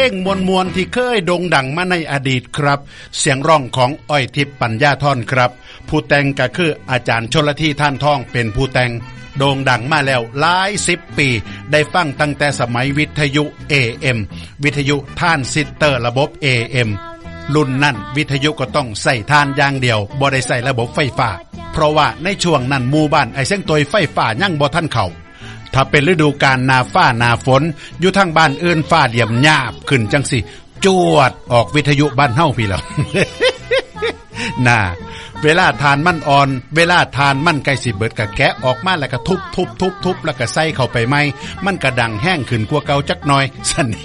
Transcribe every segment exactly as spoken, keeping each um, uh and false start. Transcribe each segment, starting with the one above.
งมวลๆที่เคยโด่งดังมาในอดีตครับเสียงร้องของอ้อยทิพย์ปัญญาธรครับผู้แต่งก็คืออาจารย์ชลธีท่านทองเป็นผู้แต่งโด่งดังมาแล้วหลายสิบปีได้ฟังตั้งแต่สมัยวิทยุ เอ เอ็ม วิทยุท่านซิสเตอร์ระบบ เอ เอ็ม รุ่นนั้นวิทยุก็ต้องใส่ทานอย่างเดียวบ่ได้ใส่ระบบไฟฟ้าเพราะว่าในช่วงนั้นหมู่บ้านไอ้เส้นตวยไฟฟ้ายังบ่ทันเข้าถ้าเป็นฤดูกาลหน้าฟ้าหน้าฝนอยู่ทางบ้านอื่นฟ้าเหลี่ยมหยาบขึ้นจังสิจวดออกวิทยุบ้านเฮาพี่แล้ว น่าเวลาทานมันอ่อนเวลาทานมันใกล้สิเบิดก็แกะออกมาแล้วก็ทุบๆๆๆแล้วก็ใส่เข้าไปใหม่มันก็ดังแห้งขึ้นกว่าเก่าจักหน่อยซั่นเด้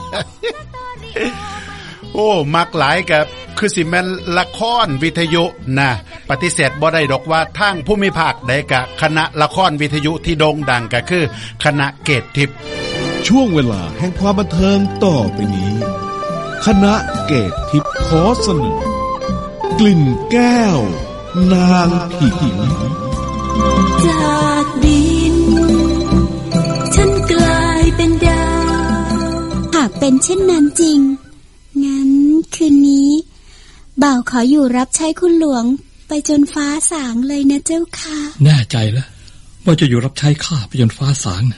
โอ้มักหลายกับคือสิแม่นละครวิทยุนะปฏิเสธบ่ได้ดอกว่าทางภูมิภาคใดกะคณะละครวิทยุที่โด่งดังก็คือคณะเกตทิพย์ช่วงเวลาแห่งความบันเทิงต่อไปนี้คณะเกตทิพย์ขอเสนอกลิ่นแก้วนางผีจากดินฉันกลายเป็นดาวหากเป็นเช่นนั้นจริงงั้นคืนนี้บ่าวขออยู่รับใช้คุณหลวงไปจนฟ้าสางเลยนะเจ้าค่ะแน่ใจแล้วว่าจะอยู่รับใช้ข้าไปจนฟ้าสาง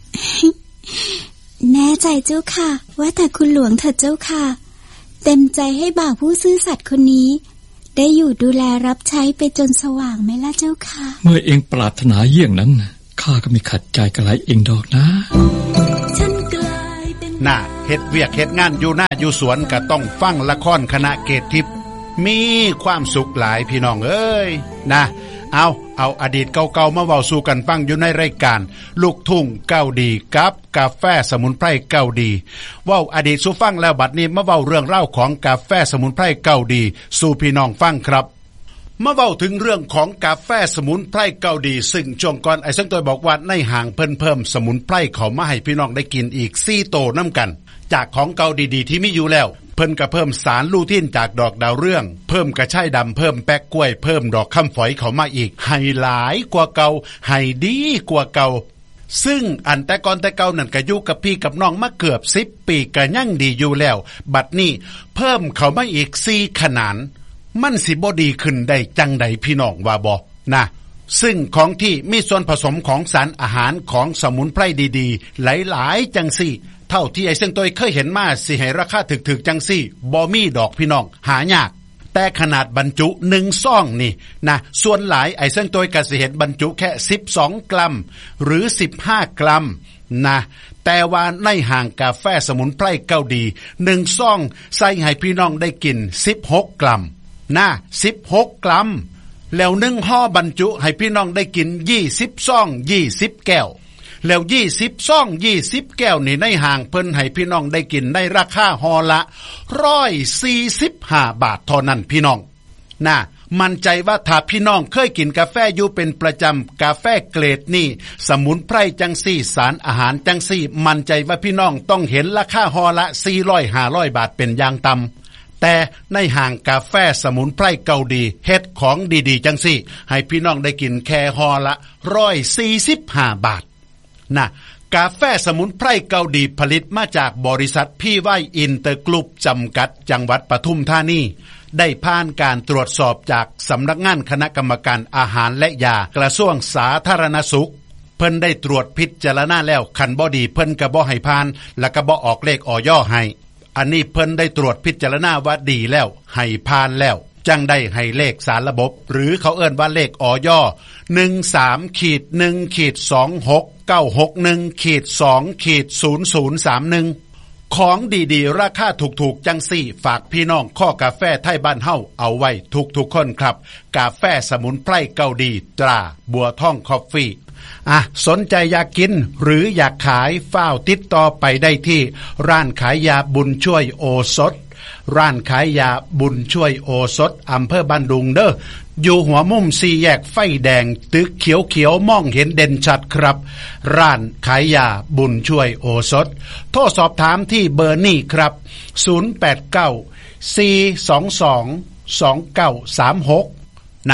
แน่ใจเจ้าค่ะว่าแต่คุณหลวงเถิดเจ้าค่ะเต็มใจให้บ่าวผู้ซื่อสัตย์คนนี้ได้อยู่ดูแลรับใช้ไปจนสว่างไหมล่ะเจ้าค่ะเมื่อเองปรารถนาเยี่ยงนั้นข้าก็มีขัดใจกระไรเองดอกนะฉันกลายเป็นน่าเฮ็ดเวียกเฮ็ดงานอยู่หน้าอยู่สวนก็ต้องฟังละครคณะเกตทิพย์มีความสุขหลายพี่น้องเอ้ยนะเอาเอาอดีตเก่าๆมาเว้าสู่กันฟังอยู่ในรายการลูกทุ่งเก้าดีกับกาแฟสมุนไพรเก้าดีเว้าอดีตสู่ฟังแล้วบัดนี้มาเว้าเรื่องเล่าของกาแฟสมุนไพรเก้าดีสู่พี่น้องฟังครับมาเว้าถึงเรื่องของกาแฟสมุนไพรเก้าดีซึ่งช่วงก่อนไอ้สังตัวบอกว่าในห้างเพิ่นเพิ่มสมุนไพรเข้ามาให้พี่น้องได้กินอีกสี่โตนำกันจากของเก่าดีๆที่มีอยู่แล้วเพิ่นก็เพิ่มสารลูทีนจากดอกดาวเรืองเพิ่มกระชายดำเพิ่มแป๊กกล้วยเพิ่มดอกคำฝอยเข้ามาอีกให้หลายกว่าเก่าให้ดีกว่าเก่าซึ่งอันแต่ก่อนแต่เก่านั่นก็อยู่กับพี่กับน้องมาเกือบสิบปีก็ยังดีอยู่แล้วบัดนี้เพิ่มเข้ามาอีกสี่ขนาดมันสิบ่ดีขึ้นได้จังใดพี่น้องว่าบ่นะซึ่งของที่มีส่วนผสมของสารอาหารของสมุนไพรดีๆหลายๆจังซี่เท่าที่ไอ้เส้นตัวเคยเห็นมาสิให้ราคาถึกๆจังซี่บ่มีดอกพี่น้องหายากแต่ขนาดบรรจุหนึ่งซองนี่นะส่วนหลายไอ้เส้นตัวก็สิเห็นบรรจุแค่สิบสองกรัมหรือสิบห้ากรัมนะแต่ว่าในห้างกาแฟสมุนไพรเก้าดีหนึ่งซองใส่ให้พี่น้องได้กินสิบหกกรัมนะสิบหกกรัมแล้วหนึ่งห่อบรรจุให้พี่น้องได้กินยี่สิบซองยี่สิบแก้วแล้วยี่สิบซองยี่สิบแก้วนี่ในห้างเพิ่นให้พี่น้องได้กินในราคาห่อละหนึ่งร้อยสี่สิบห้าบาทเท่านั้นพี่น้องน่ะมั่นใจว่าถ้าพี่น้องเคยกินกาแฟอยู่เป็นประจำกาแฟเกรดนี่สมุนไพรจังซี่สารอาหารจังซี่มั่นใจว่าพี่น้องต้องเห็นราคาห่อละสี่ร้อย ห้าร้อยบาทเป็นอย่างต่ำแต่ในห้างกาแฟสมุนไพรเกาดีเฮ็ดของดีๆจังซี่ให้พี่น้องได้กินแค่ห่อละหนึ่งร้อยสี่สิบห้าบาทนะกาแฟสมุนไพรเกาดีผลิตมาจากบริษัทพี่ไว้อินเตอร์กรุ๊ปจำกัดจังหวัดปทุมธานีได้ผ่านการตรวจสอบจากสำนักงานคณะกรรมการอาหารและยากระทรวงสาธารณสุขเพิ่นได้ตรวจพิจารณาแล้วคันบ่ดีเพิ่นก็บ่ให้ผ่านและก็บ่ออกเลขอย.ให้อันนี้เพิ่นได้ตรวจพิจารณาว่าดีแล้วให้ผ่านแล้วจังได้ให้เลขสารระบบหรือเขาเอิ้นว่าเลขอย.หนึ่งสาม หนึ่ง สอง หก เก้า หก หนึ่ง สอง ศูนย์ ศูนย์ สาม หนึ่งของดีๆราคาถูกๆจังสี่ฝากพี่น้องข้อกาแฟไทยบ้านเฮาเอาไว้ทุกๆคนครับกาแฟสมุนไพรเกาดีตราบัวท่องคอฟฟี่อ่ะสนใจอยากกินหรืออยากขายฝ้าวติดต่อไปได้ที่ร้านขายยาบุญช่วยโอสถร้านขายยาบุญช่วยโอสถอำเภอบ้านดุงเด้ออยู่หัวมุมสี่แยกไฟแดงตึกเขียวๆมองเห็นเด่นชัดครับร้านขายยาบุญช่วยโอสถโทรสอบถามที่เบอร์นี้ครับศูนย์ แปด เก้า สี่ สอง สอง สอง เก้า สาม หกนั่น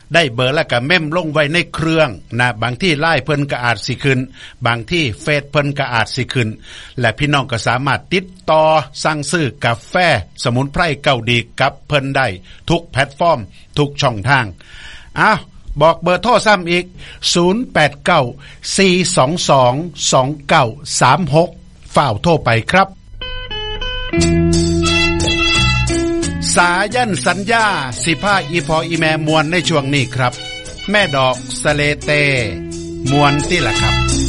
ได้เบอร์แล้วก็เมมลงไว้ในเครื่องนะบางที่ไลน์เพิ่นก็อาจสิขึ้นบางที่เฟซเพิ่นก็อาจสิขึ้นและพี่น้องก็สามารถติดต่อสั่งซื้อกาแฟสมุนไพรเกาดีกับเพิ่นได้ทุกแพลตฟอร์มทุกช่องทางอ้าวบอกเบอร์โทรซ้ำอีกศูนย์ แปด เก้า สี่ สอง สอง สอง เก้า สาม หกฝ้าวโทรไปครับสายันสัญญาสิพาอีพออีแม่มวลในช่วงนี้ครับแม่ดอกสะเลเตมวลที่ล่ะครับ